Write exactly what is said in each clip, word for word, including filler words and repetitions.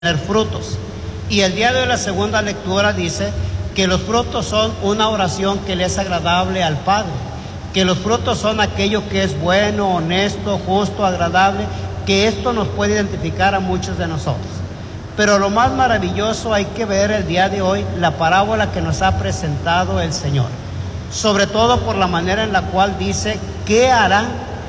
tener frutos. Y el día de hoy la segunda lectura dice que los frutos son una oración que le es agradable al Padre, que los frutos son aquello que es bueno, honesto, justo, agradable, que esto nos puede identificar a muchos de nosotros. Pero lo más maravilloso, hay que ver el día de hoy la parábola que nos ha presentado el Señor, sobre todo por la manera en la cual dice qué hará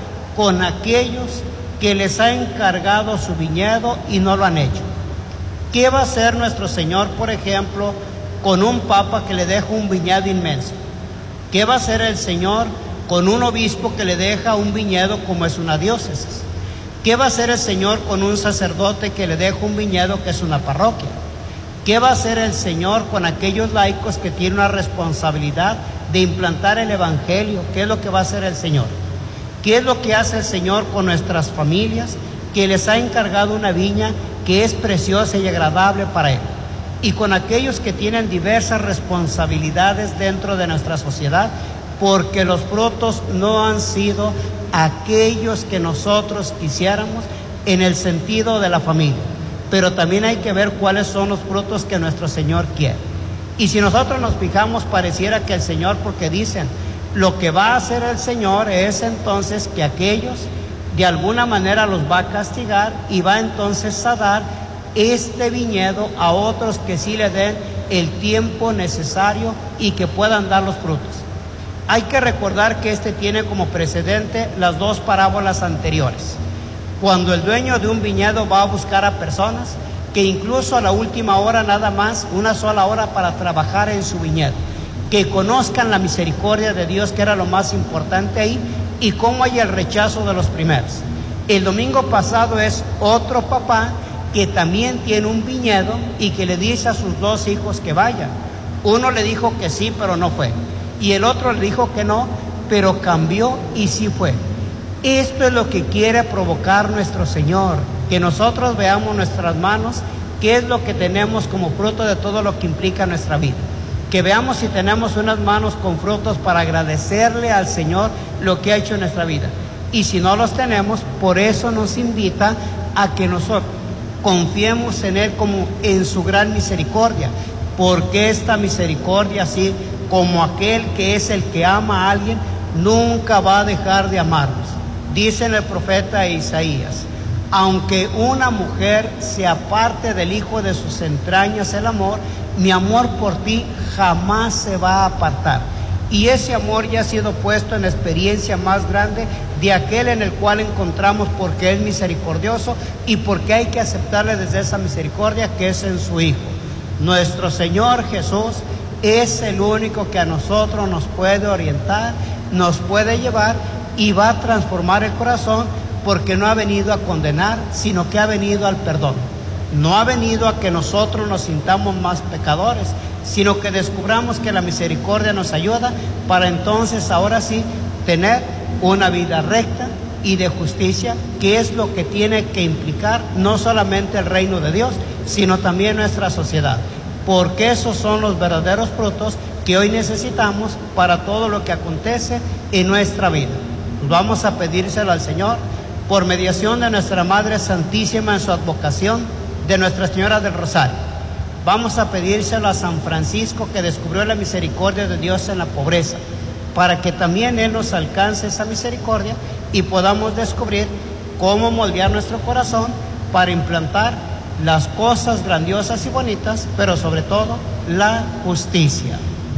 con aquellos que les ha encargado su viñedo y no lo han hecho. ¿Qué va a hacer nuestro Señor, por ejemplo, con un papa que le deja un viñedo inmenso? ¿Qué va a hacer el Señor con un obispo que le deja un viñedo como es una diócesis? ¿Qué va a hacer el Señor con un sacerdote que le deja un viñedo que es una parroquia? ¿Qué va a hacer el Señor con aquellos laicos que tienen una responsabilidad de implantar el Evangelio? ¿Qué es lo que va a hacer el Señor? ¿Qué es lo que hace el Señor con nuestras familias que les ha encargado una viña que es preciosa y agradable para Él? Y con aquellos que tienen diversas responsabilidades dentro de nuestra sociedad, porque los frutos no han sido aquellos que nosotros quisiéramos en el sentido de la familia. Pero también hay que ver cuáles son los frutos que nuestro Señor quiere. Y si nosotros nos fijamos, pareciera que el Señor, porque dicen, lo que va a hacer el Señor es entonces que aquellos de alguna manera los va a castigar y va entonces a dar este viñedo a otros que sí le den el tiempo necesario y que puedan dar los frutos. Hay que recordar que este tiene como precedente las dos parábolas anteriores. Cuando el dueño de un viñedo va a buscar a personas que incluso a la última hora nada más, una sola hora para trabajar en su viñedo, que conozcan la misericordia de Dios, que era lo más importante ahí, y cómo hay el rechazo de los primeros. El domingo pasado es otro papá que también tiene un viñedo y que le dice a sus dos hijos que vayan. Uno le dijo que sí, pero no fue. Y el otro le dijo que no, pero cambió y sí fue. Esto es lo que quiere provocar nuestro Señor, que nosotros veamos nuestras manos, qué es lo que tenemos como fruto de todo lo que implica nuestra vida. Que veamos si tenemos unas manos con frutos para agradecerle al Señor lo que ha hecho en nuestra vida. Y si no los tenemos, por eso nos invita a que nosotros confiemos en Él como en su gran misericordia. Porque esta misericordia, así como aquel que es el que ama a alguien, nunca va a dejar de amarnos. Dice el profeta Isaías, aunque una mujer se aparte del hijo de sus entrañas el amor, mi amor por ti jamás se va a apartar. Y ese amor ya ha sido puesto en la experiencia más grande de aquel en el cual encontramos porque es misericordioso y porque hay que aceptarle desde esa misericordia que es en su Hijo. Nuestro Señor Jesús es el único que a nosotros nos puede orientar, nos puede llevar y va a transformar el corazón, porque no ha venido a condenar, sino que ha venido al perdón. No ha venido a que nosotros nos sintamos más pecadores, sino que descubramos que la misericordia nos ayuda para entonces ahora sí tener una vida recta y de justicia, que es lo que tiene que implicar no solamente el reino de Dios, sino también nuestra sociedad, porque esos son los verdaderos frutos que hoy necesitamos para todo lo que acontece en nuestra vida. Vamos a pedírselo al Señor por mediación de nuestra Madre Santísima en su advocación, de Nuestra Señora del Rosario. Vamos a pedírselo a San Francisco, que descubrió la misericordia de Dios en la pobreza, para que también Él nos alcance esa misericordia y podamos descubrir cómo moldear nuestro corazón para implantar las cosas grandiosas y bonitas, pero sobre todo la justicia.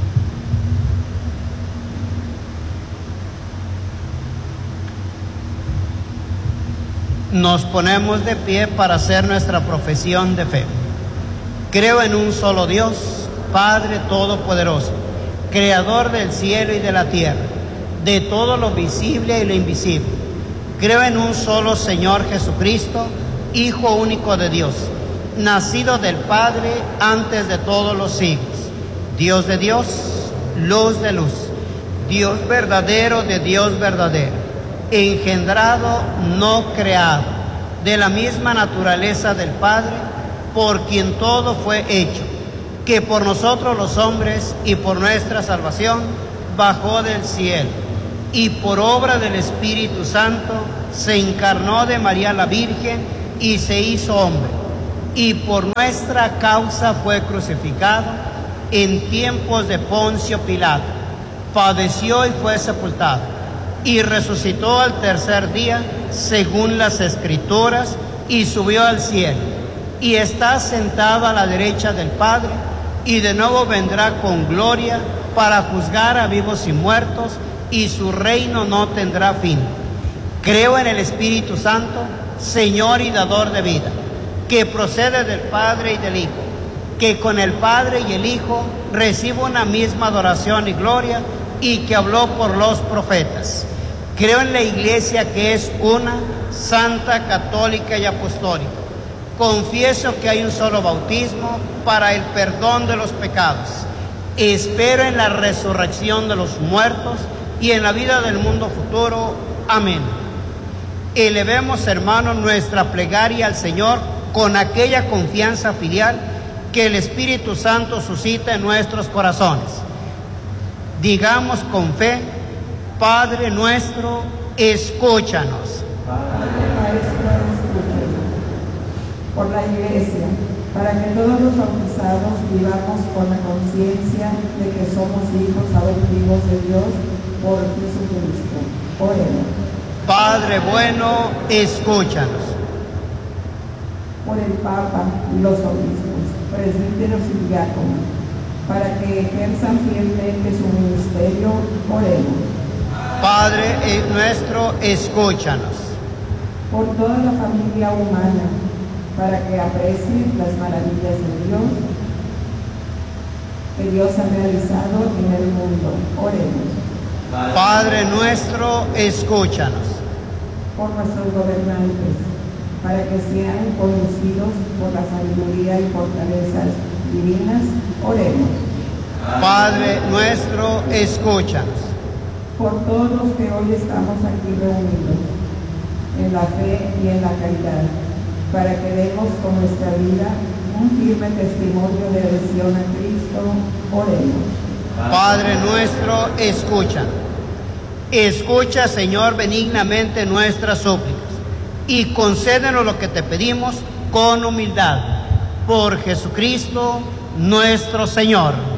Nos ponemos de pie para hacer nuestra profesión de fe. Creo en un solo Dios, Padre Todopoderoso, Creador del cielo y de la tierra, de todo lo visible y lo invisible. Creo en un solo Señor Jesucristo, Hijo único de Dios, nacido del Padre antes de todos los siglos, Dios de Dios, luz de luz, Dios verdadero de Dios verdadero, engendrado, no creado, de la misma naturaleza del Padre, por quien todo fue hecho, que por nosotros los hombres y por nuestra salvación bajó del cielo, y por obra del Espíritu Santo se encarnó de María la Virgen y se hizo hombre, y por nuestra causa fue crucificado en tiempos de Poncio Pilato. Padeció y fue sepultado, y resucitó al tercer día, según las Escrituras, y subió al cielo, y está sentado a la derecha del Padre, y de nuevo vendrá con gloria para juzgar a vivos y muertos, y su reino no tendrá fin. Creo en el Espíritu Santo, Señor y dador de vida, que procede del Padre y del Hijo, que con el Padre y el Hijo recibe una misma adoración y gloria, y que habló por los profetas. Creo en la Iglesia, que es una, santa, católica y apostólica. Confieso que hay un solo bautismo para el perdón de los pecados. Espero en la resurrección de los muertos y en la vida del mundo futuro. Amén. Elevemos, hermanos, nuestra plegaria al Señor con aquella confianza filial que el Espíritu Santo suscita en nuestros corazones. Digamos con fe: Padre nuestro, escúchanos. Padre nuestro, escúchanos. Por la Iglesia, para que todos los bautizados vivamos con la conciencia de que somos hijos adoptivos de Dios por Jesucristo. Oremos. Padre bueno, escúchanos. Por el Papa y los obispos, presbíteros y diáconos, para que ejerzan fielmente su ministerio. Oremos. Padre nuestro, escúchanos. Por toda la familia humana, para que aprecien las maravillas de Dios que Dios ha realizado en el mundo. Oremos. Padre nuestro, escúchanos. Por nuestros gobernantes, para que sean conducidos por la sabiduría y fortalezas divinas. Oremos. Padre nuestro, escúchanos. Por todos los que hoy estamos aquí reunidos, en la fe y en la caridad, para que demos con nuestra vida un firme testimonio de adhesión a Cristo. Oremos. Padre nuestro, escúchanos. Escucha, Señor, benignamente nuestras súplicas, y concédenos lo que te pedimos con humildad. Por Jesucristo nuestro Señor.